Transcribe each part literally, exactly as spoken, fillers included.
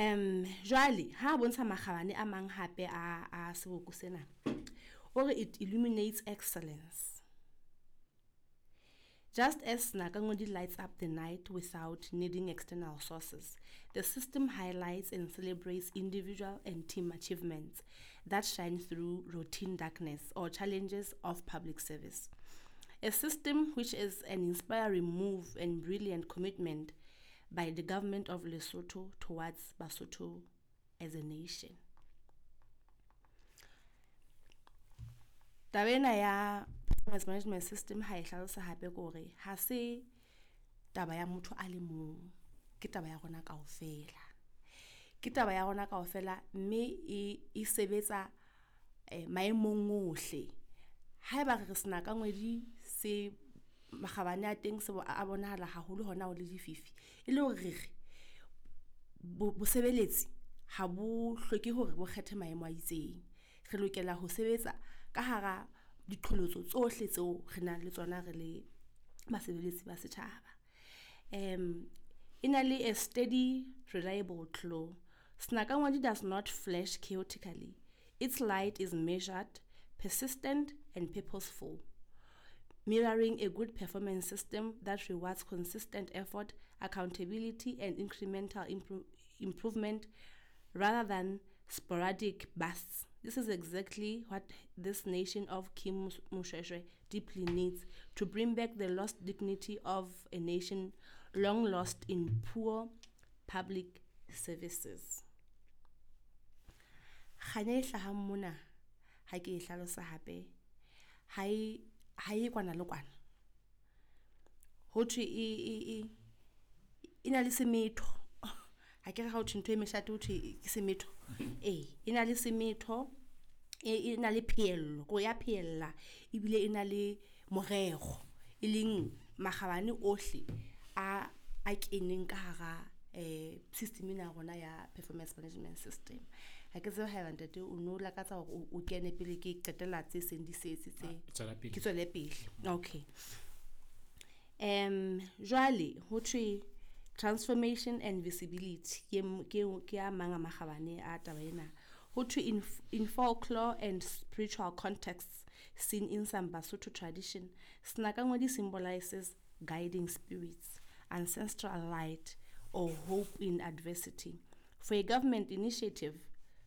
Um, jwale, ha bontsha makgabane a mang hape a a seboko sena. Or it illuminates excellence. Just as Nakangodi lights up the night without needing external sources, the system highlights and celebrates individual and team achievements that shine through routine darkness or challenges of public service. A system which is an inspiring move and brilliant commitment by the government of Lesotho towards Basotho as a nation. Tabena ya performance management system ha e hlalosa hape gore ha se taba ya motho a le mong, ke taba ya rona kaofela. Ke taba ya rona kaofela mme e e sebetsa eh, maemong ohle. Ha ba re sena ka ngwedi se magabane a teng se a bonahala haholo hona o le dififi. E le hore bo sebeletsi ha bo hloke hore bo kgethe maemo a itseng. Re lokela ho sebetsa ka hara diqholotso tsohle tseo re nang le tsona re le basebeletsi ba setjhaba. Um inali a steady, reliable glow. Snakangwadi does not flash chaotically. Its light is measured, persistent and purposeful, mirroring a good performance system that rewards consistent effort, accountability and incremental impro- improvement rather than sporadic bursts. This is exactly what this nation of Kim Mushweshwe deeply needs to bring back the lost dignity of a nation long lost in poor public services. Khane hlaha mona ha ke hlalosa hape hai hai kwana le kwana ho thwe e e ina le semetho ha ke re ha o thwe ntwe meshate o thwe ke semetho eh ina le semetho e ina le phiello go ya phiella ibile ina le morego e leng magabane ohle a a keneng ka hara eh system ina rona ya performance management system. Ha ke se ha bantete o no la ka tsa o o kene pele ke qetela tse seng di setse tse ke tswele pele. Okay. Um jwale ho thwe transformation and visibility ke ke ke a manga magabane a taba ena ho thwe in in folklore and spiritual contexts seen in some Basotho tradition. Snakangwadi symbolizes guiding spirits, ancestral light or hope in adversity. For a government initiative,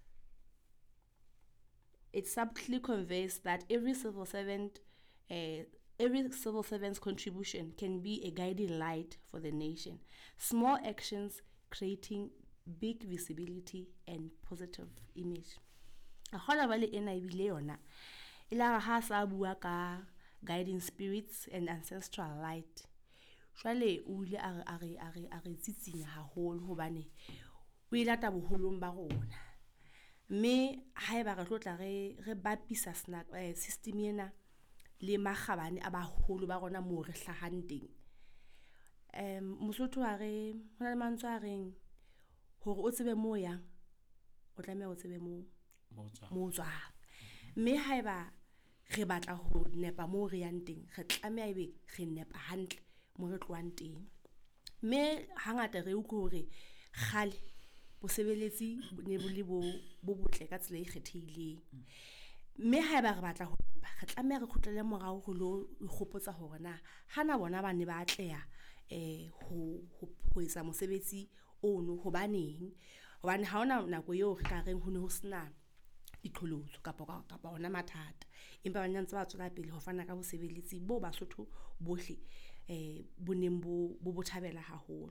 it subtly conveys that every civil servant, uh, every civil servant's contribution can be a guiding light for the nation. Small actions creating big visibility and positive image. A hola vale ena ibile yona. Ila ha sa bua ka guiding spirits and ancestral light. Jwale o ile a re a re a re tsitsinya haholo hobane o ile ta boholong ba rona. Me ha eba re tlotla re re bapisa snack system ena le magabane a baholo ba rona mo re hlahang teng. Em Mosotho a re hona le mantswe a reng hore o tsebe mo yang o tlameha o tsebe mo mo tswa. Me ha eba re batla ho nepa mo re yang teng re tlameha ebe re nepa hantle mo re tloang teng. Me hangata re utlwe hore khale bo sebeletsi ne bo le bo bo botle ka tsela e kgethehileng. Me ha eba re batla ho nepa re tlameha re khutlele morao ho lo ikgopotsa hore na hana bona ba ne ba atleha eh ho ho etsa mosebetsi ono hobaneng hobane ha ona nako eo re ka reng ho ne ho sena diqholotso kapa kapa ona mathata empa ba ntse ba tswela pele ho fana ka bosebeletsi bo Basotho bohle eh boneng bo bo bothabela haholo.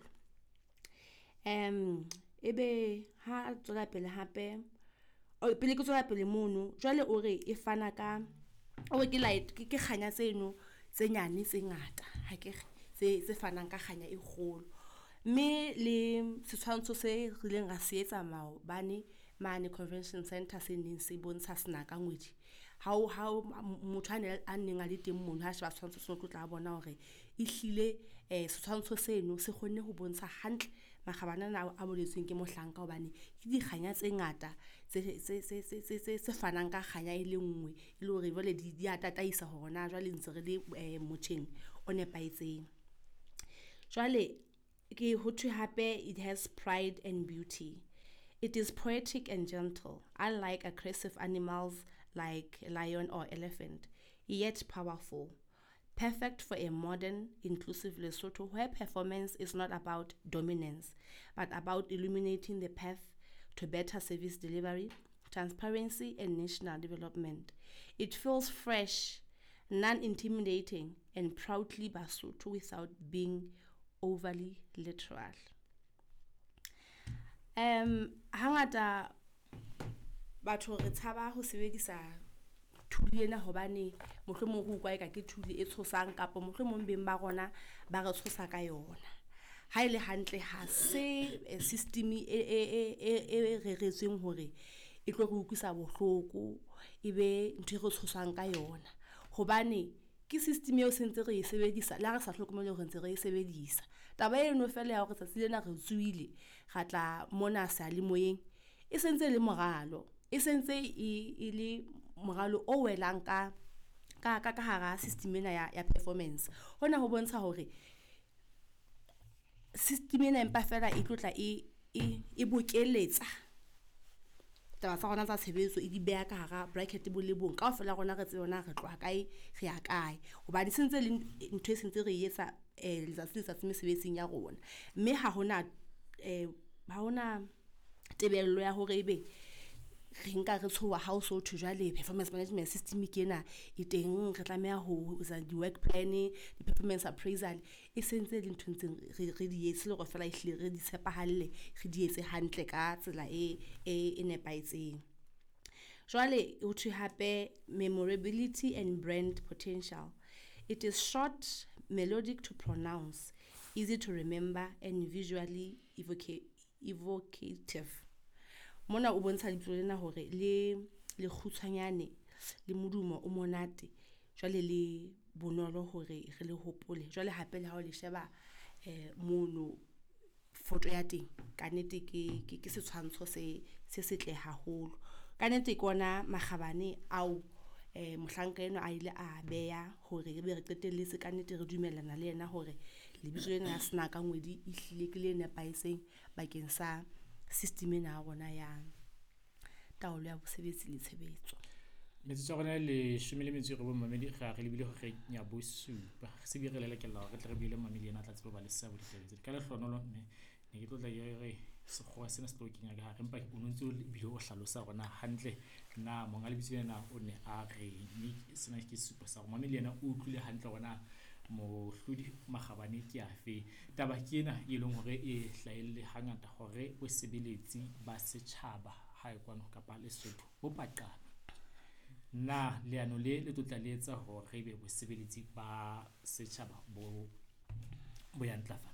Em ebe ha tswela pele hape o pele ke tswela pele mono jwale o re e fana ka o ke light ke khanya tseno tse nyane tse ngata ha ke tse tse fanang ka khanya e kgolo me le setshwantsho se rileng ga se etsa mao bane mane convention center se neng se bontsha Snaka ngwedi how how motho a neng a le teng mono ha se ba tshwantsho se go tla bona hore e hlile eh setshwantsho seno se khonne ho bontsha hantle magabana na a boletsweng ke mohlanka hobane ke di khanya tse ngata tse tse tse tse tse fanang ka khanya e le nngwe e le hore vole di di atataisa hona jwale ntse re le motjheng o nepaitseng. Jwale ke ho thwe hape it has pride and beauty. It is poetic and gentle, unlike aggressive animals like a lion or elephant, yet powerful. Perfect for a modern, inclusive Lesotho where performance is not about dominance, but about illuminating the path to better service delivery, transparency, and national development. It feels fresh, non-intimidating, and proudly Basotho without being overly literal. Um, hangata batho re tshaba ho sebedisa thuli ena hobane mohlomong go kwa ke thuli e tshosang kapa mohlomong beng ba gona ba re tshosa ka yona. Ha ile hantle ha se system e e e reretsweng hore e tlo go utlwisa bohloko ebe ntho e re tshosang ka yona hobane ke system eo sentse re e sebedisa la re sa hlokomele hore ntse re e sebedisa. Taba e no fela ya gore tsa tsile na re tsuile ga tla mona sa le moyeng e sentse le moralo e sentse e le moralo o welang ka ka ka hara system ena ya ya performance. Hona ho bontsha hore system ena empa fela e tlotla e e bokeletsa taba tsa rona tsa tshebetso e di beya ka hara bracket bo lebong ka ofela rona re tsena re tloa kae re ya kae hoba di sentse le ntho e sentse re etsa eh letsatsi letsatsi mesebetsing ya rona mme ha hona eh ha hona tebello ya hore ebe re nka re tshowa ha o so thwe jwale performance management system ke ena e teng re tlameha ho etsa di work plan di performance appraisal e sentse le ntho ntseng re di etse le go fela ihle re di tshepahalle re di etse hantle ka tsela e e nepaitseng. Jwale o thwe hape memorability and brand potential. It is short, melodic to pronounce, easy to remember, and visually evoca- evocative. Mona o bontsha dipelo lena hore le le khutshwanyane le modumo o monate jwale le bonolo hore re le hopole jwale hape le ha o le sheba eh mono photo ya teng ka nete ke ke setshwantsho se se setle haholo ka nete ke ona magabane ao eh mohlanka eno a ile a beya hore re be re qetelletse ka nete re dumelana le yena hore le bitso lena ya sena ka ngwedi e hlile ke le nepaiseng bakeng sa system ena rona ya taolo ya bosebetsi le tshebetso. Metsotso rona le shome le metso re bo mamedi ga re lebile go re nya bosupa se bi re le lekela re tle re bile mamedi ena tla tseba ba le sa bo ditebetse ka le hlonolo mme ne ke tlotla ye re se go sena se toking ya ga empa o ntse o bile o hlalosa rona hantle na monga le bitso ena o ne a re ni sena ke super sa mamedi ena o utlwile hantle rona mohlodi magabane ke afe taba ke ena e leng hore e hlaelle hangata hore o sebeletsi ba setjhaba ha e kwano ka pa Lesotho bo paqana na leano le le tlotla le etsa hore be bo sebeletsi ba setjhaba bo bo ya ntlafa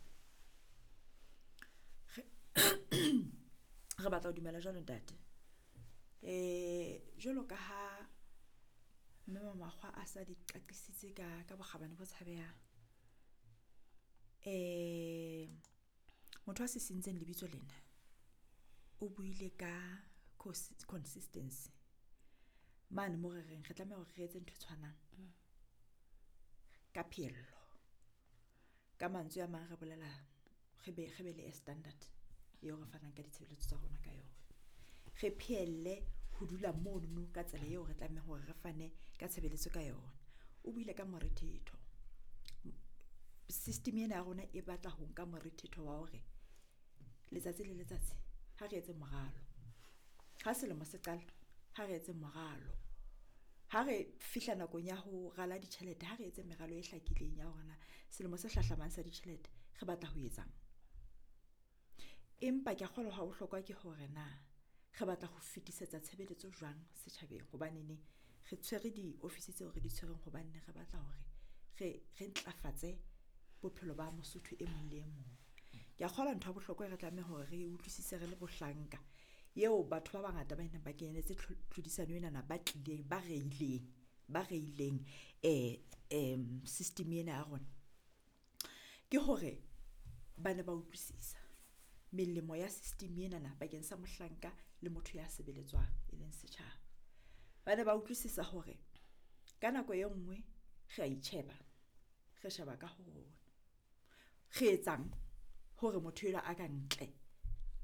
re batla ho dumela jwalo ntate eh jwalo ka ha mme Makgwa a sa di qaqisitse ka ka bokgabane bo tshabeha eh motho a se sentseng lebitso lena o buile ka consistency mane mo re reng re tlameha hore re etse ntho tshwanang ka phello ka mantswe a mang re bolela re be re be le standard yo re fanang ka ditshebeletso tsa rona ka yona re phelle ho dula mono ka tsela eo re tlameha hore re fane ka tshebeletso ka yona o buile ka morethetho system ena ya rona e batla ho nka morethetho wa hore letsatsi le letsatsi ha re etse moralo ha selemo se qala ha re etse moralo ha re fihla nakong ya ho rala ditjhelete ha re etse meralo e hlakileng ya hore na selemo se hlahlamang sa ditjhelete re batla ho etsang empa ke kgolwa ha o hlokwa ke hore na re batla ho fetisetsa tshebeletso jwang setjhabeng hobane ne re tshwere di ofisi tseo re di tshwereng hobane re batla hore re re ntlafatse bophelo ba Mosotho e mong le e mong ke kgolwa ntho ya bohlokwa re tlameha hore re utlwisise re le bohlanka yeo batho ba bangata ba ina ba kenetse tlhodisano ena na ba tlileng ba reileng ba reileng eh em system ena ya rona ke hore bana ba utlwisisa melemo ya system ena na bakeng sa mohlanka le motho ya sebeletswang e leng setjhaba bana ba utlwisisa hore ka nako e nngwe re a itsheba re sheba ka ho re etsang hore motho ela a ka ntle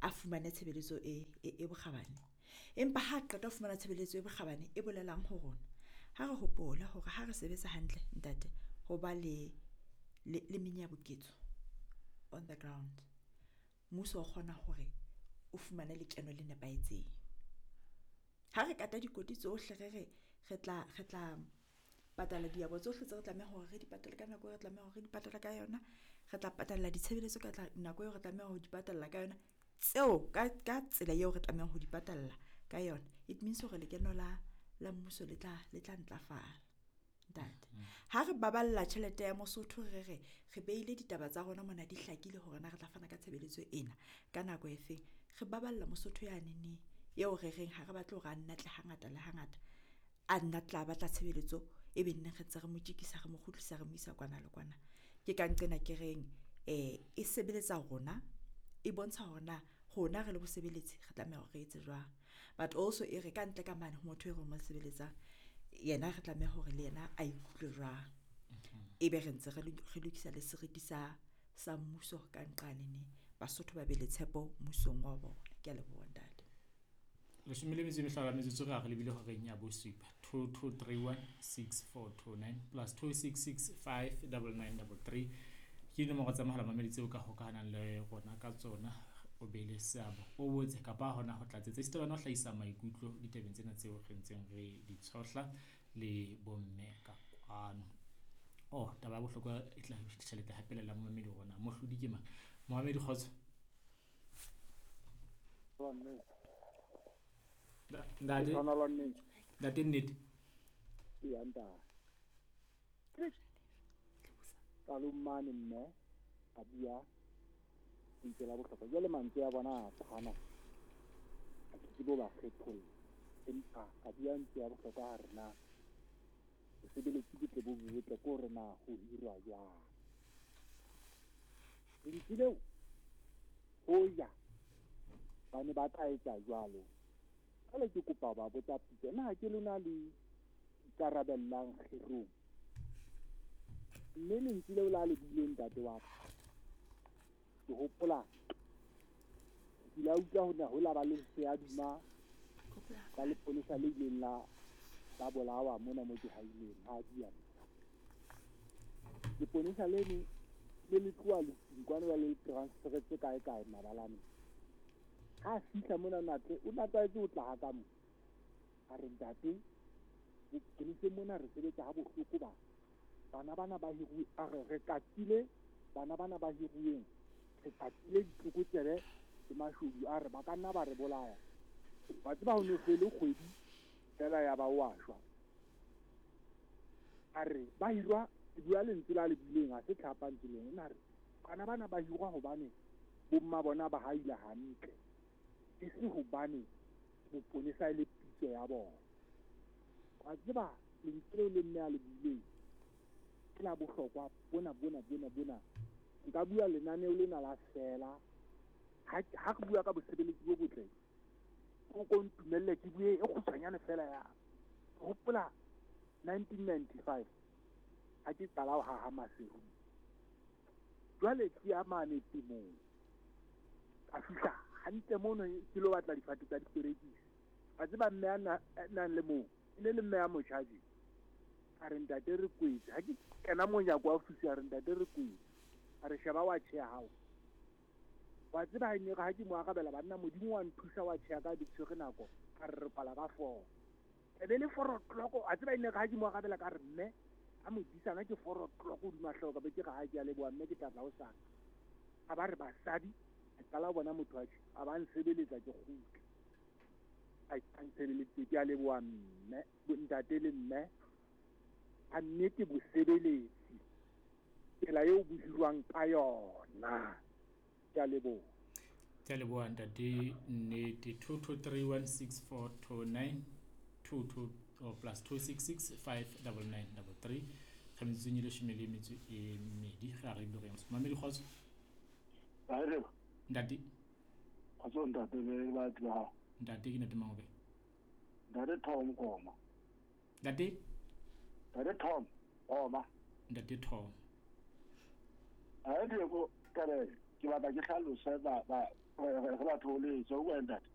a fumane tshebeletso e e bokgabane. Empa ha qeta ho fumana tshebeletso e bokgabane e bolelang ho rona ha re hopola hore ha re sebetsa hantle ntate ho ba le le menyabuketso on the ground. Mmuso o kgona hore o fumane lekeno le nepaetseng. Ha re kata dikoti tsohle re re re tla re tla patala diabo tsohle tse re tlameha hore re di patale ka nako e re tlameha hore re di patala ka yona, re tla patala ditshebeletso ka nako e re tlameha ho di patala ka yona, tseo ka ka tsela eo re tlameha ho di patala ka yona. It means hore lekeno la la mmuso le tla le tla ntlafala ntate. Ha re baballa tjhelete ya Mosotho re re re beile ditaba tsa rona mona di hlakile hore na re tla fana ka tshebeletso ena ka nako e feng, re baballa Mosotho ya nene eo re reng ha re batle hore a nnatle hangata le hangata a nnatla batla tshebeletso e be nne re tse re mo tjekisa re mo khutlisa re mo isa kwana le kwana. Ke ka nqena ke reng eh e sebeletsa rona e bontsha hore na hona re le bo sebeletsi re tlameha hore re etse jwang, but also e re ka ntle ka mane ho motho e re mo sebeletsang yena re tlameha hore le yena a ikutlwe jwang. E be re ntse re lokisa le seriti sa sa mmuso ka nqanene Basotho ba be le tshepo mmusong wa bona. Ke a leboha ntate. Leshome le metso e mehlano metsotso ga re lebile go reng ya bosupa two two three one six four two nine plus two six six five nine nine three three ke nomoro tsa mohala mameditse o ka hokahanang le rona ka tsona o be le seabo o botse kapa hona ho tlatsetsa se tebana ho hlahisa maikutlo ditabeng tsena tseo re ntseng re di tshohla le bomme ka kwano. Oh taba ya bohlokwa e tla tšhelete hape le la mamedi rona mo hlodi ke mang Mohammed Khotso Ndade Ndade nnete e anda Kalumane mme a bua ntse la bohlokwa jwale mantswe ya bona phana a ke bo ba kgetholla empa a bua ntse ya bohlokwa ha rena sebeletsi ke bo botle ko rena ho hirwa jwang ntile ho ya bane ba tla etsa jwalo kale ke kopa ba botsa pitse na ke lona le karabellang kgerong mme ntile o la le bileng ntate wa ke hopola ke la utlwa hona ho la ba le se a duma ka le polisa le ileng la la bolawa mona mo ke haileng ha dia ke polisa le ni le le tloa le nkwana wa le transfer tse kae kae mabalane ha fihla mona natle o natlaetse o tla ha ka mo a re ntate ke nse mona re sebetsa ha bohloko ba bana bana ba hiruwe a re re katile bana bana ba hiruweng re katile ditlokotsebe le mashodu a re ba ka nna ba re bolaya ba tseba ho ne fele kgwedi fela ya ba wa shwa a re ba hirwa ke bua lentswe la le bileng a se tlhapa ntseleng ona re bana bana ba hirwa hobane bomma bona ba haila hantle e se hobane boponesa le pitso ya bona wa tseba lentswe le nne a le bileng ke la bohlokwa bona bona bona bona nka bua lenaneo lena la fela ha ha ke bua ka bosebeletsi bo botle o ko ntumelle ke bue e kgutshwanyane fela ya hopola nineteen ninety-five ha ke qala ha ha maseru jwale ke ya mane temong a fihla hantle mono ke lo batla difate tsa diperekisi a tseba mme ana nang le mo ile le mme ya mochaji a re ntate re kwetse ha ke kena monyako wa ofisi a re ntate re kwetse a re sheba wa tšhea hao wa tseba ha nyeka ha ke mo akabela banna modimo wa nthusa wa tšhea ka ditshwere nako a re re pala ka four e be le four o'clock a tseba ine ka ha ke mo akabela ka re mme a mo disana ke four o'clock o duma hloka be ke ga ha ke a leboa mme ke tla tla o sa a ba re basadi ke tla bona motho a a ba nsebeletsa ke kgutla a nsebeletsa ke a leboa mme ntate le mme a nnete bosebeletsi tsela eo bo hirwang ka yona ke a leboa ke a leboa ntate nnete two two three one six four two nine two two or plus two six six five nine nine three three ga metseng le shome le metso e mmedi ga re le reng Mamedi Khotso a re ntate Khotso ntate le ba tla ntate ke ntate maobe ntate Tom Koma ntate ntate Tom Koma ntate Tom a re go kare ke batla ke hlalosa ba ba re batho le so o enda